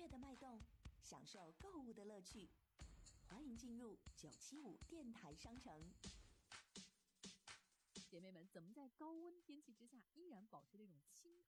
乐的脉动，享受购物的乐趣。欢迎进入975电台商城。 姐妹们，怎么在高温天气之下依然保持这种清